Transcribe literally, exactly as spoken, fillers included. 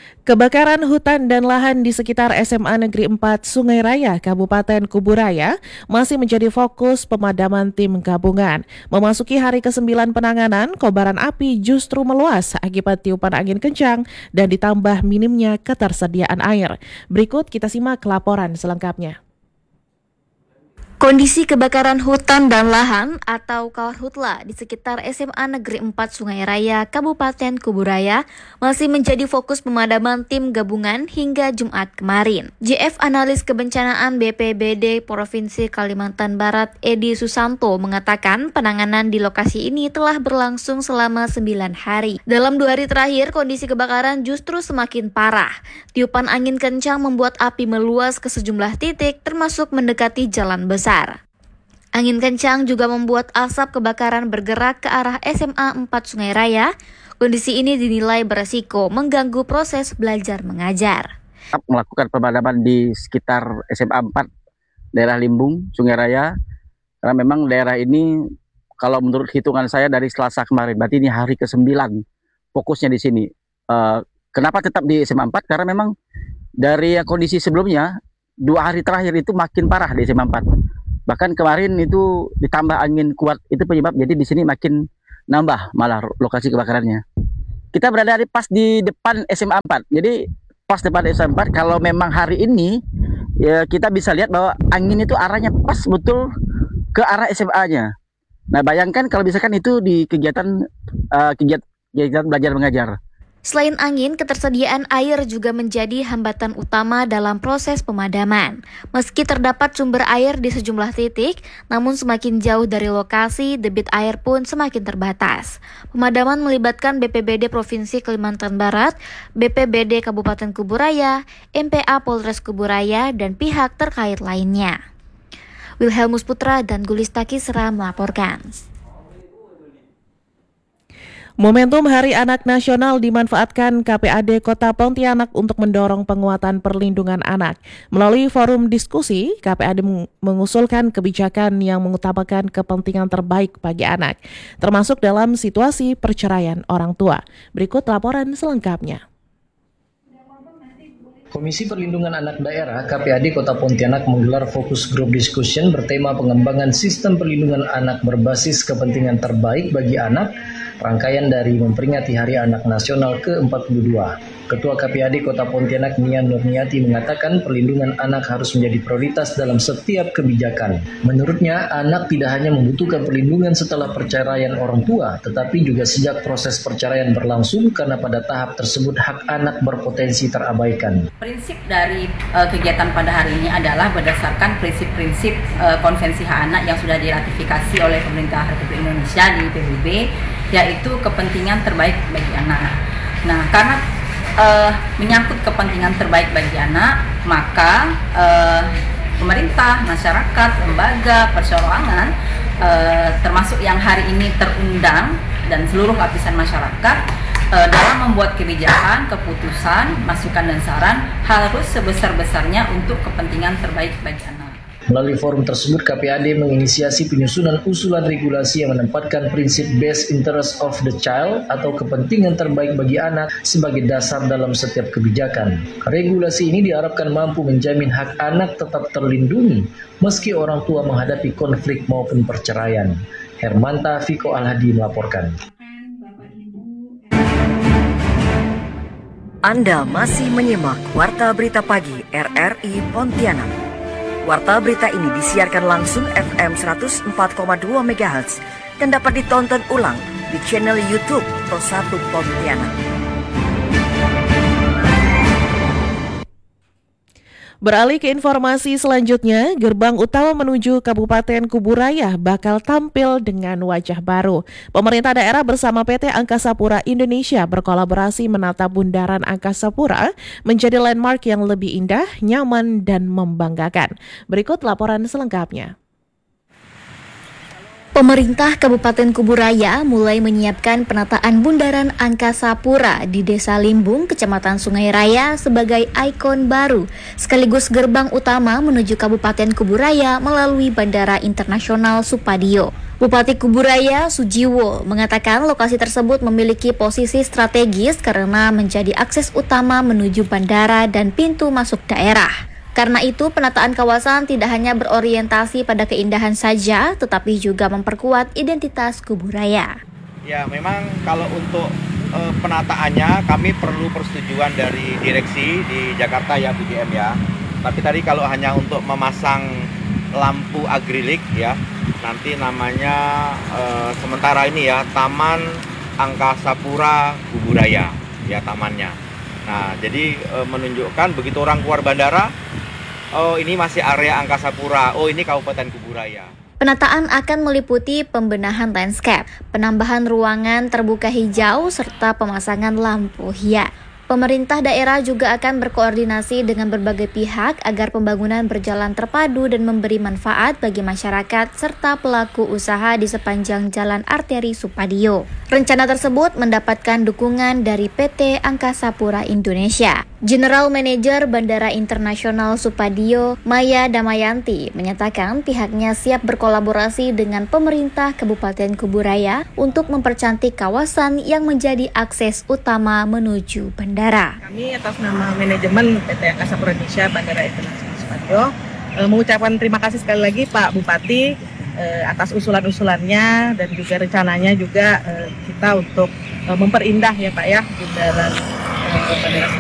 Kebakaran hutan dan lahan di sekitar S M A Negeri empat Sungai Raya, Kabupaten Kuburaya masih menjadi fokus pemadaman tim gabungan. Memasuki hari kesembilan penanganan, kobaran api justru meluas akibat tiupan angin kencang dan ditambah minimnya ketersediaan air. Berikut kita simak laporan selengkapnya. Kondisi kebakaran hutan dan lahan atau Karhutla di sekitar S M A Negeri empat Sungai Raya, Kabupaten Kuburaya masih menjadi fokus pemadaman tim gabungan hingga Jumat kemarin. J F Analis Kebencanaan B P B D Provinsi Kalimantan Barat Edi Susanto mengatakan penanganan di lokasi ini telah berlangsung selama sembilan hari. Dalam dua hari terakhir, kondisi kebakaran justru semakin parah. Tiupan angin kencang membuat api meluas ke sejumlah titik termasuk mendekati jalan besar. Angin kencang juga membuat asap kebakaran bergerak ke arah S M A empat Sungai Raya. Kondisi ini dinilai beresiko mengganggu proses belajar mengajar. Melakukan pemadaman di sekitar S M A empat, daerah Limbung, Sungai Raya. Karena memang daerah ini, kalau menurut hitungan saya dari Selasa kemarin, berarti ini hari kesembilan fokusnya di sini. Uh, kenapa tetap di S M A empat? Karena memang dari kondisi sebelumnya, dua hari terakhir itu makin parah di S M A empat. Bahkan kemarin itu ditambah angin kuat, itu penyebab jadi di sini makin nambah malah lokasi kebakarannya. Kita berada di pas di depan S M A empat. Jadi pas depan S M A empat, kalau memang hari ini ya kita bisa lihat bahwa angin itu arahnya pas betul ke arah S M A-nya. Nah, bayangkan kalau misalkan itu di kegiatan uh, kegiatan, kegiatan belajar mengajar. Selain angin, ketersediaan air juga menjadi hambatan utama dalam proses pemadaman. Meski terdapat sumber air di sejumlah titik, namun semakin jauh dari lokasi, debit air pun semakin terbatas. Pemadaman melibatkan B P B D Provinsi Kalimantan Barat, B P B D Kabupaten Kuburaya, M P A Polres Kuburaya, dan pihak terkait lainnya. Wilhelmus Putra dan Gulista Kisra melaporkan. Momentum Hari Anak Nasional dimanfaatkan K P A D Kota Pontianak untuk mendorong penguatan perlindungan anak. Melalui forum diskusi, K P A D mengusulkan kebijakan yang mengutamakan kepentingan terbaik bagi anak, termasuk dalam situasi perceraian orang tua. Berikut laporan selengkapnya. Komisi Perlindungan Anak Daerah K P A D Kota Pontianak menggelar fokus group discussion bertema pengembangan sistem perlindungan anak berbasis kepentingan terbaik bagi anak, rangkaian dari memperingati Hari Anak Nasional ke empat puluh dua. Ketua K P A D Kota Pontianak Nia Nurniati mengatakan perlindungan anak harus menjadi prioritas dalam setiap kebijakan. Menurutnya, anak tidak hanya membutuhkan perlindungan setelah perceraian orang tua, tetapi juga sejak proses perceraian berlangsung karena pada tahap tersebut hak anak berpotensi terabaikan. Prinsip dari uh, kegiatan pada hari ini adalah berdasarkan prinsip-prinsip uh, konvensi hak anak yang sudah diratifikasi oleh pemerintah Republik Indonesia di P B B, yaitu kepentingan terbaik bagi anak. Nah, karena uh, menyangkut kepentingan terbaik bagi anak, maka uh, pemerintah, masyarakat, lembaga, perseorangan, uh, termasuk yang hari ini terundang dan seluruh lapisan masyarakat, uh, dalam membuat kebijakan, keputusan, masukan dan saran harus sebesar-besarnya untuk kepentingan terbaik bagi anak. Melalui forum tersebut, K P A D menginisiasi penyusunan usulan regulasi yang menempatkan prinsip best interest of the child atau kepentingan terbaik bagi anak sebagai dasar dalam setiap kebijakan. Regulasi ini diharapkan mampu menjamin hak anak tetap terlindungi meski orang tua menghadapi konflik maupun perceraian. Hermanta Viko Alhadi melaporkan. Anda masih menyimak Warta Berita Pagi R R I Pontianak. Warta berita ini disiarkan langsung F M seratus empat koma dua megahertz dan dapat ditonton ulang di channel YouTube Pro satu Pontianak. Beralih ke informasi selanjutnya, gerbang utama menuju Kabupaten Kuburaya bakal tampil dengan wajah baru. Pemerintah daerah bersama P T Angkasa Pura Indonesia berkolaborasi menata bundaran Angkasa Pura menjadi landmark yang lebih indah, nyaman, dan membanggakan. Berikut laporan selengkapnya. Pemerintah Kabupaten Kuburaya mulai menyiapkan penataan Bundaran Angkasa Pura di Desa Limbung, Kecamatan Sungai Raya sebagai ikon baru, sekaligus gerbang utama menuju Kabupaten Kuburaya melalui Bandara Internasional Supadio. Bupati Kuburaya, Sujiwo, mengatakan lokasi tersebut memiliki posisi strategis karena menjadi akses utama menuju bandara dan pintu masuk daerah. Karena itu, penataan kawasan tidak hanya berorientasi pada keindahan saja, tetapi juga memperkuat identitas Kuburaya. Ya, memang kalau untuk e, penataannya kami perlu persetujuan dari direksi di Jakarta ya, B G M ya. Tapi tadi kalau hanya untuk memasang lampu akrilik ya, nanti namanya e, sementara ini ya Taman Angkasa Pura Kuburaya ya tamannya. Nah, jadi e, menunjukkan begitu orang keluar bandara, oh ini masih area Angkasa Pura, oh ini Kabupaten Kuburaya. Penataan akan meliputi pembenahan landscape, penambahan ruangan terbuka hijau, serta pemasangan lampu hias. Pemerintah daerah juga akan berkoordinasi dengan berbagai pihak agar pembangunan berjalan terpadu dan memberi manfaat bagi masyarakat serta pelaku usaha di sepanjang jalan arteri Supadio. Rencana tersebut mendapatkan dukungan dari P T Angkasa Pura Indonesia. General Manager Bandara Internasional Supadio, Maya Damayanti, menyatakan pihaknya siap berkolaborasi dengan pemerintah Kabupaten Kuburaya untuk mempercantik kawasan yang menjadi akses utama menuju bandara. Kami atas nama manajemen P T Angkasa Pura Indonesia Bandara Internasional Supadio eh, mengucapkan terima kasih sekali lagi Pak Bupati eh, atas usulan-usulannya dan juga rencananya juga eh, kita untuk eh, memperindah ya Pak ya bundaran eh, bandara